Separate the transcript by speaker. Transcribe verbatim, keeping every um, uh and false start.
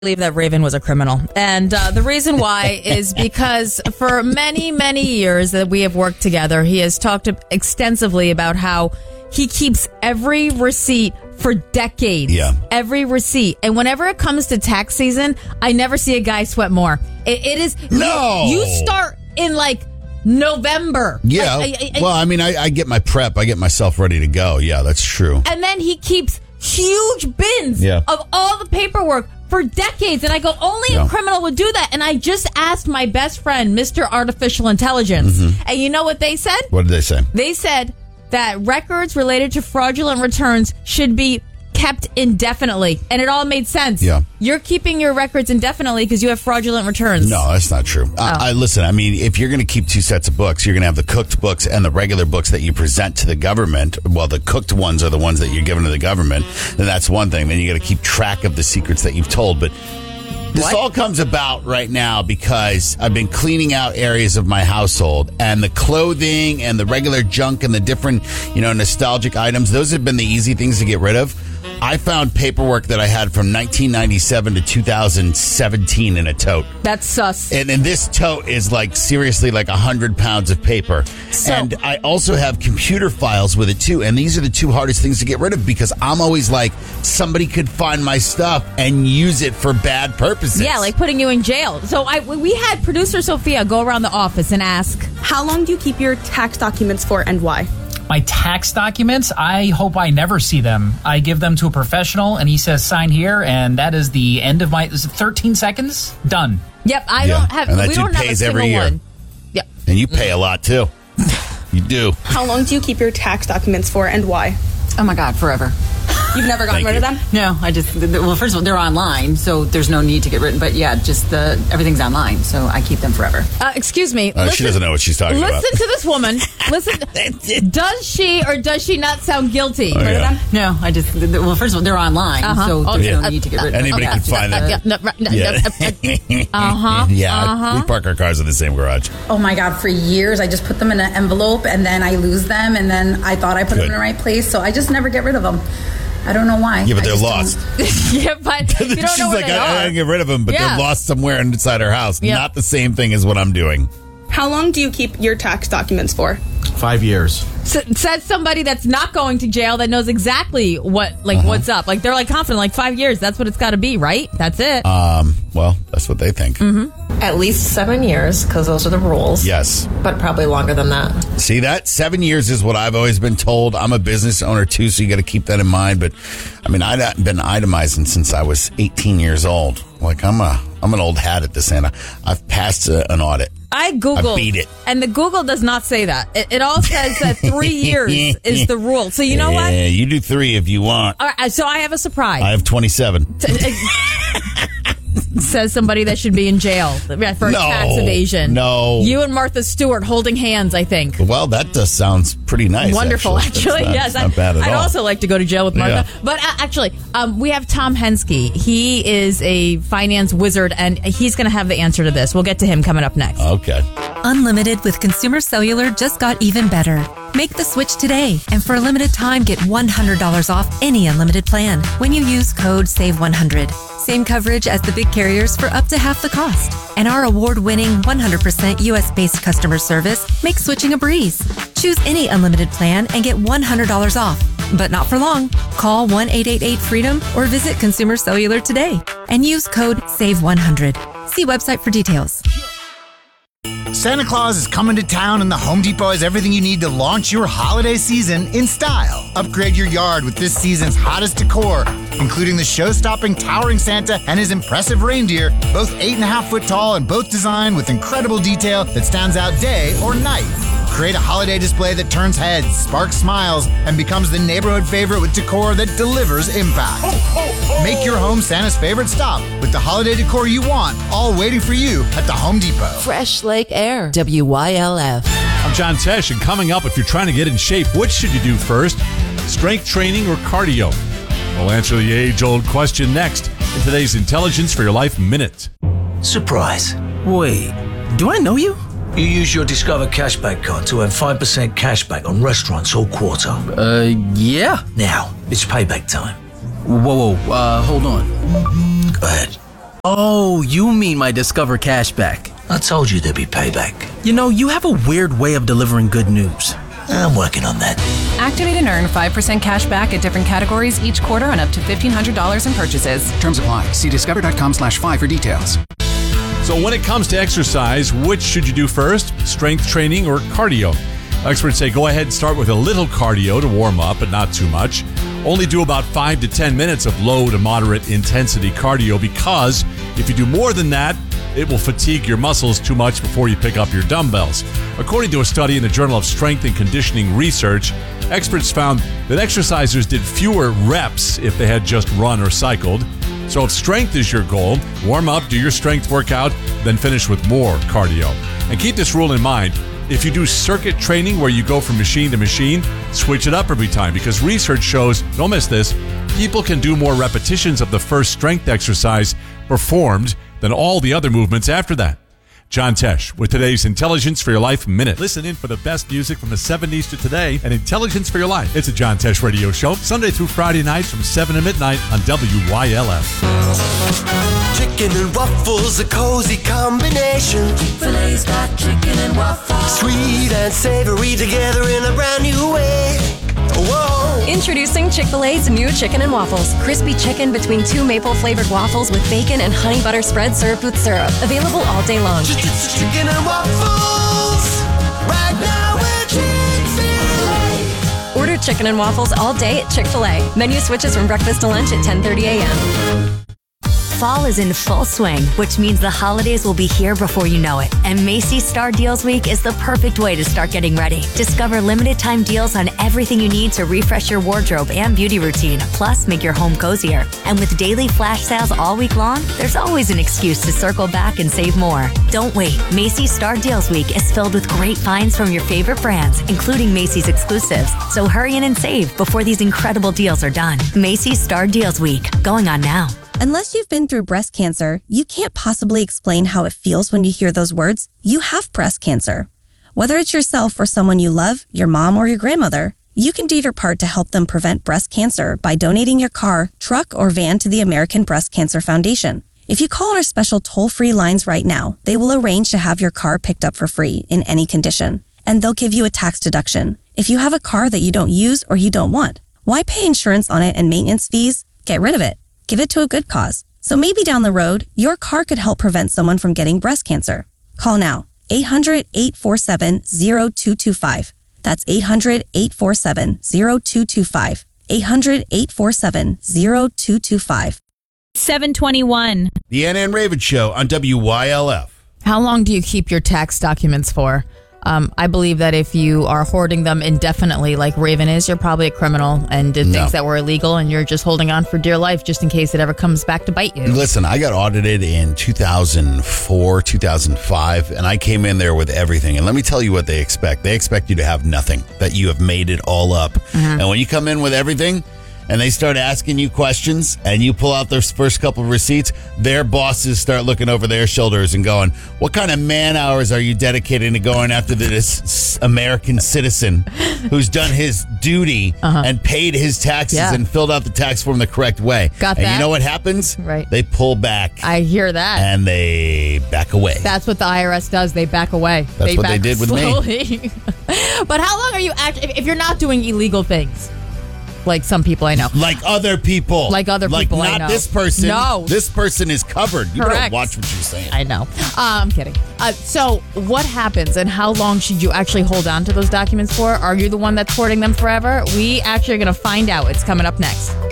Speaker 1: believe that Raven was a criminal. And uh, the reason why is because for many, many years that we have worked together, he has talked extensively about how he keeps every receipt for decades.
Speaker 2: Yeah.
Speaker 1: Every receipt. And whenever it comes to tax season, I never see a guy sweat more. It, it is...
Speaker 2: No!
Speaker 1: You, you start in like November.
Speaker 2: Yeah.
Speaker 1: Like, I, I,
Speaker 2: well, I mean, I, I get my prep. I get myself ready to go. Yeah, that's true.
Speaker 1: And then he keeps huge bins
Speaker 2: Yeah.
Speaker 1: of all the paperwork for decades. And I go, only
Speaker 2: Yeah.
Speaker 1: a criminal would do that. And I just asked my best friend, Mister Artificial Intelligence.
Speaker 2: Mm-hmm.
Speaker 1: And you know what they said?
Speaker 2: What did they say?
Speaker 1: They said that records related to fraudulent returns should be kept indefinitely. And it all made sense.
Speaker 2: Yeah.
Speaker 1: You're keeping your records indefinitely because you have fraudulent returns.
Speaker 2: No, that's not true.
Speaker 1: Oh.
Speaker 2: I, I listen, I mean, if you're going to keep two sets of books, you're going to have the cooked books and the regular books that you present to the government. Well, the cooked ones are the ones that you're giving to the government. Then that's one thing. Then you got to keep track of the secrets that you've told. But this
Speaker 1: What?
Speaker 2: all comes about right now because I've been cleaning out areas of my household, and the clothing and the regular junk and the different, you know, nostalgic items, those have been the easy things to get rid of. I found paperwork that I had from nineteen ninety-seven to two thousand seventeen in a tote.
Speaker 1: That's sus.
Speaker 2: And, and this tote is like seriously like one hundred pounds of paper.
Speaker 1: So-
Speaker 2: and I also have computer files with it too. And these are the two hardest things to get rid of because I'm always like, somebody could find my stuff and use it for bad purposes.
Speaker 1: Yeah, like putting you in jail. So I we had producer Sophia go around the office and ask,
Speaker 3: How long do you keep your tax documents for and why?
Speaker 4: My tax documents, I hope I never see them. I give them to a professional, and he says, sign here, and that is the end of my... Is it thirteen seconds? Done.
Speaker 1: yep, I
Speaker 2: Yeah,
Speaker 1: don't have...
Speaker 2: and that
Speaker 1: we
Speaker 2: dude
Speaker 1: don't have a
Speaker 2: pays
Speaker 1: single
Speaker 2: every year.
Speaker 1: one. Yep.
Speaker 2: And you pay a lot too. You do.
Speaker 3: How long do you keep your tax documents for and why?
Speaker 5: Oh my God, forever.
Speaker 3: You've never gotten
Speaker 2: Thank
Speaker 3: rid
Speaker 2: you.
Speaker 3: of them?
Speaker 5: No, I just, well, first of all, they're online, so there's no need to get rid. But yeah, just the everything's online, so I keep them forever.
Speaker 1: Uh, excuse me.
Speaker 2: Uh, she doesn't know what she's talking
Speaker 1: listen
Speaker 2: about.
Speaker 1: to this woman. Listen. Does she or does she not sound guilty?
Speaker 2: Oh,
Speaker 1: Rid of
Speaker 2: yeah.
Speaker 1: them?
Speaker 5: No, I just, well, first of all, they're online,
Speaker 1: Uh-huh.
Speaker 5: so
Speaker 1: Oh,
Speaker 5: there's
Speaker 1: yeah.
Speaker 5: no need to get rid of
Speaker 2: Anybody
Speaker 5: them.
Speaker 2: can find them.
Speaker 1: Yeah, no, right, no,
Speaker 2: Yeah.
Speaker 1: no, uh-huh.
Speaker 2: Yeah,
Speaker 1: Uh-huh.
Speaker 2: we park our cars in the same garage.
Speaker 6: Oh my God, for years I just put them in an envelope and then I lose them and then I thought I put
Speaker 2: Good.
Speaker 6: them in the right place, so I just never get rid of them. I don't know why.
Speaker 2: Yeah, but
Speaker 6: I
Speaker 2: they're
Speaker 6: just
Speaker 2: lost.
Speaker 6: don't-
Speaker 1: Yeah, but you don't
Speaker 2: She's
Speaker 1: know where
Speaker 2: like,
Speaker 1: they
Speaker 2: I, I
Speaker 1: are.
Speaker 2: gotta get rid of them, but
Speaker 1: Yeah.
Speaker 2: they're lost somewhere inside her house.
Speaker 1: Yeah.
Speaker 2: Not the same thing as what I'm doing.
Speaker 3: How long do you keep your tax documents for?
Speaker 7: Five years.
Speaker 1: S- says somebody that's not going to jail that knows exactly what, like,
Speaker 2: Uh-huh.
Speaker 1: what's up. Like, they're like confident, like five years. That's what it's got to be, right? That's it.
Speaker 2: Um, well, that's what they think.
Speaker 1: Mm-hmm.
Speaker 8: At least seven years, because those are the rules.
Speaker 2: Yes.
Speaker 8: But probably longer than that.
Speaker 2: See that? Seven years is what I've always been told. I'm a business owner too, so you got to keep that in mind. But I mean, I've been itemizing since I was eighteen years old. Like I'm a, I'm an old hat at this, and I- I've passed a, an audit.
Speaker 1: I Googled,
Speaker 2: I beat it.
Speaker 1: and the Google does not say that. It, it all says that three years is the rule. So you know what?
Speaker 2: Yeah, you do three if you want.
Speaker 1: All right, so I have a surprise.
Speaker 2: I have twenty-seven.
Speaker 1: Says somebody that should be in jail for
Speaker 2: No,
Speaker 1: tax evasion.
Speaker 2: no.
Speaker 1: You and Martha Stewart holding hands, I think.
Speaker 2: Well, that does sounds pretty nice.
Speaker 1: Wonderful, actually.
Speaker 2: That's not,
Speaker 1: Yes,
Speaker 2: that's not bad at
Speaker 1: I'd
Speaker 2: all.
Speaker 1: also like to go to jail with Martha.
Speaker 2: Yeah.
Speaker 1: But uh, actually, um, we have Tom Henske. He is a finance wizard, and he's going to have the answer to this. We'll get to him coming up next.
Speaker 2: Okay.
Speaker 9: Unlimited with Consumer Cellular just got even better. Make the switch today, and for a limited time, get one hundred dollars off any unlimited plan when you use code save one hundred. Same coverage as the big carriers for up to half the cost. And our award-winning one hundred percent U S-based customer service makes switching a breeze. Choose any unlimited plan and get one hundred dollars off. But not for long. Call one eight eight eight freedom or visit Consumer Cellular today and use code save one hundred. See website for details.
Speaker 10: Santa Claus is coming to town, and the Home Depot has everything you need to launch your holiday season in style. Upgrade your yard with this season's hottest decor, including the show-stopping towering Santa and his impressive reindeer, both eight and a half foot tall and both designed with incredible detail that stands out day or night. Create a holiday display that turns heads, sparks smiles, and becomes the neighborhood favorite with decor that delivers impact. Make your home Santa's favorite stop with the holiday decor you want, all waiting for you at the Home Depot.
Speaker 11: Fresh Lake Air, W Y L F.
Speaker 7: I'm John Tesh, and coming up, if you're trying to get in shape, what should you do first? Strength training or cardio? We'll answer the age-old question next in today's Intelligence for Your Life Minute.
Speaker 12: Surprise. Wait, do I know you? You use your Discover Cashback card to earn five percent cashback on restaurants all quarter.
Speaker 13: Uh, yeah.
Speaker 12: Now, it's payback time.
Speaker 13: Whoa, whoa, uh, hold on.
Speaker 12: Go ahead.
Speaker 13: Oh, you mean my Discover cashback.
Speaker 12: I told you there'd be payback.
Speaker 13: You know, you have a weird way of delivering good news.
Speaker 12: I'm working on that.
Speaker 14: Activate and earn five percent cash back at different categories each quarter on up to fifteen hundred dollars in purchases.
Speaker 15: Terms apply. See discover.com slash five for details.
Speaker 7: So when it comes to exercise, which should you do first? Strength training or cardio? Experts say go ahead and start with a little cardio to warm up, but not too much. Only do about five to ten minutes of low to moderate intensity cardio, because if you do more than that, it will fatigue your muscles too much before you pick up your dumbbells. According to a study in the Journal of Strength and Conditioning Research, experts found that exercisers did fewer reps if they had just run or cycled. So if strength is your goal, warm up, do your strength workout, then finish with more cardio. And keep this rule in mind. If you do circuit training where you go from machine to machine, switch it up every time, because research shows, don't miss this, people can do more repetitions of the first strength exercise performed than all the other movements after that. John Tesh with today's Intelligence for Your Life Minute. Listen in for the best music from the seventies to today and Intelligence for Your Life. It's a John Tesh radio show, Sunday through Friday nights from seven to midnight on W Y L F.
Speaker 16: Chicken and waffles, a cozy combination. Chick-fil-A's got chicken and waffles. Sweet and savory together in a brand new way. Whoa.
Speaker 17: Introducing Chick-fil-A's new chicken and waffles. Crispy chicken between two maple-flavored waffles with bacon and honey butter spread served with syrup. Available all day long.
Speaker 16: Chicken and waffles. Right now we're Chick-fil-A.
Speaker 17: Order chicken and waffles all day at Chick-fil-A. Menu switches from breakfast to lunch at ten thirty a.m.
Speaker 18: Fall is in full swing, which means the holidays will be here before you know it. And Macy's Star Deals Week is the perfect way to start getting ready. Discover limited time deals on everything you need to refresh your wardrobe and beauty routine, plus make your home cozier. And with daily flash sales all week long, there's always an excuse to circle back and save more. Don't wait. Macy's Star Deals Week is filled with great finds from your favorite brands, including Macy's exclusives. So hurry in and save before these incredible deals are done. Macy's Star Deals Week, going on now.
Speaker 19: Unless you've been through breast cancer, you can't possibly explain how it feels when you hear those words. You have breast cancer. Whether it's yourself or someone you love, your mom or your grandmother, you can do your part to help them prevent breast cancer by donating your car, truck, or van to the American Breast Cancer Foundation. If you call our special toll-free lines right now, they will arrange to have your car picked up for free in any condition, and they'll give you a tax deduction. If you have a car that you don't use or you don't want, why pay insurance on it and maintenance fees? Get rid of it. Give it to a good cause. So maybe down the road, your car could help prevent someone from getting breast cancer. Call now. eight hundred, eight four seven, zero two two five. That's eight hundred, eight four seven, zero two two five. eight hundred, eight four seven, zero two two five.
Speaker 20: seven twenty-one.
Speaker 2: The Anna and Raven Show on W Y L F.
Speaker 1: How long do you keep your tax documents for? Um, I believe that if you are hoarding them indefinitely, like Raven is, you're probably a criminal and did
Speaker 2: No.
Speaker 1: things that were illegal, and you're just holding on for dear life just in case it ever comes back to bite you.
Speaker 2: Listen, I got audited in two thousand four, two thousand five, and I came in there with everything. And let me tell you what they expect. They expect you to have nothing, that you have made it all up.
Speaker 1: Mm-hmm.
Speaker 2: And when you come in with everything and they start asking you questions and you pull out their first couple of receipts, their bosses start looking over their shoulders and going, what kind of man hours are you dedicating to going after this American citizen who's done his duty uh-huh. and paid his taxes
Speaker 1: Yeah.
Speaker 2: and filled out the tax form the correct way?
Speaker 1: Got
Speaker 2: and
Speaker 1: that.
Speaker 2: you know what happens?
Speaker 1: Right.
Speaker 2: They pull back.
Speaker 1: I hear that.
Speaker 2: And they back away.
Speaker 1: That's what the I R S does. They back away.
Speaker 2: That's
Speaker 1: they
Speaker 2: what
Speaker 1: back
Speaker 2: they did with
Speaker 1: slowly. me. But how long are you actually, if, if you're not doing illegal things? Like some people I know.
Speaker 2: Like other people.
Speaker 1: Like other
Speaker 2: like
Speaker 1: people I
Speaker 2: not
Speaker 1: know.
Speaker 2: this person.
Speaker 1: No.
Speaker 2: This person is covered. You
Speaker 1: Correct.
Speaker 2: better watch what you're saying.
Speaker 1: I know. Uh, I'm kidding. Uh, so what happens and how long should you actually hold on to those documents for? Are you the one that's hoarding them forever? We actually are going to find out. It's coming up next.